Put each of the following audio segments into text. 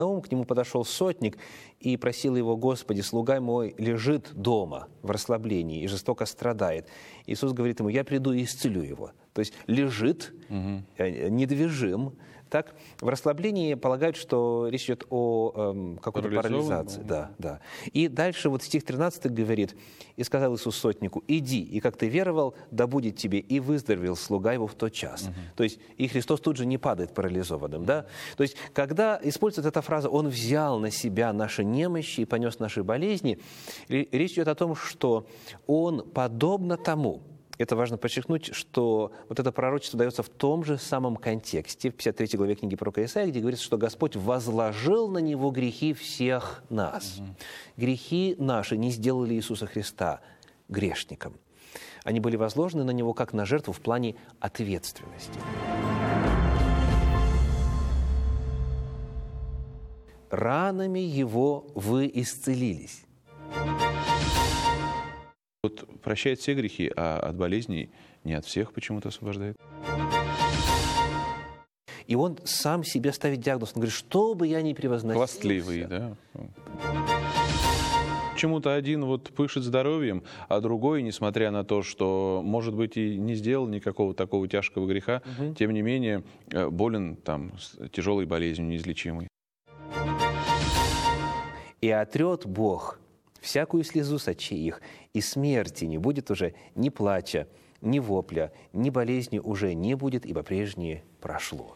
К нему подошел сотник и просил его: «Господи, слуга мой лежит дома в расслаблении и жестоко страдает». Иисус говорит ему: «Я приду и исцелю его». То есть лежит, недвижим. Так, в расслаблении полагают, что речь идет о какой-то парализации. Да. И дальше вот стих 13 говорит: «И сказал Иисус сотнику: иди, и как ты веровал, да будет тебе, и выздоровел слуга его в тот час». То есть и Христос тут же не падает парализованным. Да? То есть когда используется эта фраза «Он взял на себя наши немощи и понес наши болезни», речь идет о том, что Он подобно тому. Это важно подчеркнуть, что вот это пророчество дается в том же самом контексте, в 53 главе книги пророка Исаии, где говорится, что Господь возложил на Него грехи всех нас. Грехи наши не сделали Иисуса Христа грешником. Они были возложены на Него как на жертву в плане ответственности. Ранами Его вы исцелились. Вот прощает все грехи, а от болезней не от всех почему-то освобождает. И он сам себе ставит диагноз. Он говорит: что бы я ни превозносился. Хвастливый, да. Почему-то один вот пышет здоровьем, а другой, несмотря на то, что, может быть, и не сделал никакого такого тяжкого греха, тем не менее болен там тяжелой болезнью неизлечимой. «И отрет Бог всякую слезу с очей их, и смерти не будет уже ни плача, ни вопля, ни болезни уже не будет, ибо прежнее прошло».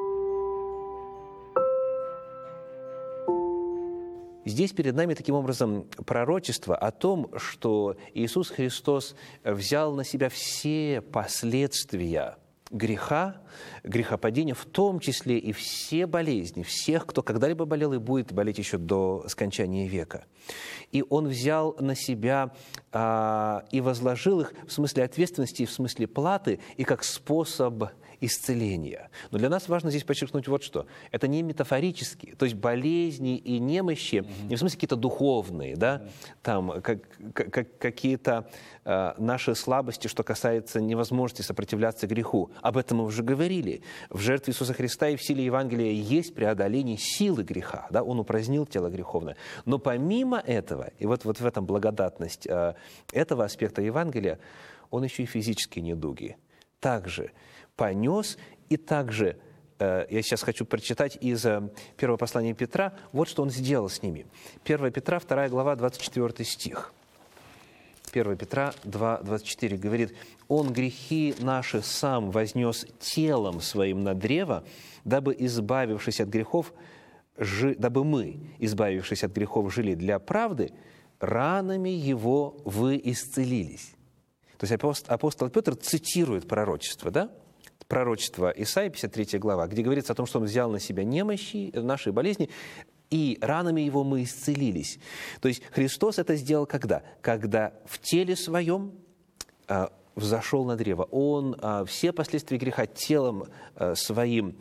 Здесь перед нами, таким образом, пророчество о том, что Иисус Христос взял на себя все последствия греха, грехопадения, в том числе и все болезни, всех, кто когда-либо болел и будет болеть еще до скончания века. И Он взял на себя и возложил их в смысле ответственности, в смысле платы, и как способ исцеления. Но для нас важно здесь подчеркнуть вот что. Это не метафорические, то есть болезни и немощи, не в смысле какие-то духовные, да, там, какие-то наши слабости, что касается невозможности сопротивляться греху. Об этом мы уже говорили. В жертве Иисуса Христа и в силе Евангелия есть преодоление силы греха. Да? Он упразднил тело греховное. Но помимо этого, и вот в этом благодатность этого аспекта Евангелия, Он еще и физические недуги также понес, и также, я сейчас хочу прочитать из первого послания Петра, вот что Он сделал с ними. 1 Петра, 2 глава, 24 стих. 1 Петра 2, 24 говорит: «Он грехи наши сам вознес телом своим на древо, дабы мы, избавившись от грехов, жили для правды, ранами Его вы исцелились». То есть апостол Петр цитирует пророчество, да? Пророчество Исаии, 53 глава, где говорится о том, что Он взял на себя немощи, наши болезни, и ранами Его мы исцелились. То есть Христос это сделал когда? Когда в теле Своем взошел на древо. Он все последствия греха телом Своим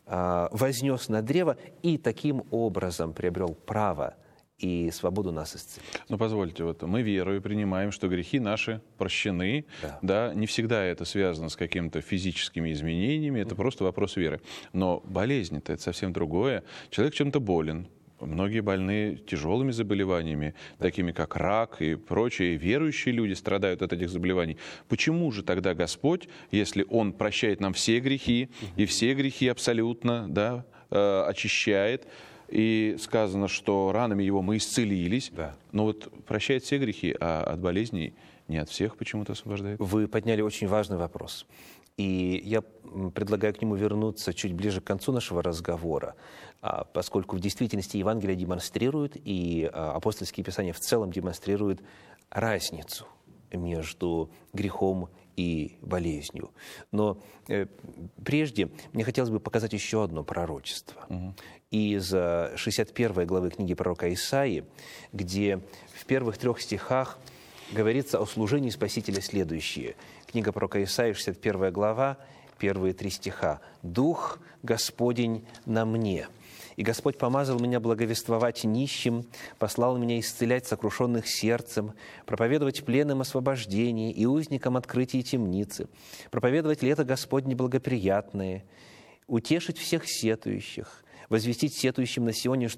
вознес на древо и таким образом приобрел право и свободу нас исцелить. Ну, позвольте, вот мы верою принимаем, что грехи наши прощены. Да, не всегда это связано с какими-то физическими изменениями, это просто вопрос веры. Но болезнь-то это совсем другое. Человек чем-то болен. Многие больны тяжелыми заболеваниями, такими как рак и прочие. Верующие люди страдают от этих заболеваний. Почему же тогда Господь, если Он прощает нам все грехи, и все грехи абсолютно, да, очищает, и сказано, что ранами Его мы исцелились, но вот прощает все грехи, а от болезней не от всех почему-то освобождает? Вы подняли очень важный вопрос. И я предлагаю к нему вернуться чуть ближе к концу нашего разговора, поскольку в действительности Евангелие демонстрирует, и апостольские писания в целом демонстрируют разницу между грехом и болезнью. Но прежде мне хотелось бы показать еще одно пророчество. Из 61 главы книги пророка Исаии, где в первых 3 стихах говорится о служении Спасителя следующее. Книга пророка Исаии, 61 глава, первые 3 стиха. «Дух Господень на мне, и Господь помазал меня благовествовать нищим, послал меня исцелять сокрушенных сердцем, проповедовать пленным освобождение и узникам открытие темницы, проповедовать лето Господне благоприятное, утешить всех сетующих, возвестить сетующим на Сионе,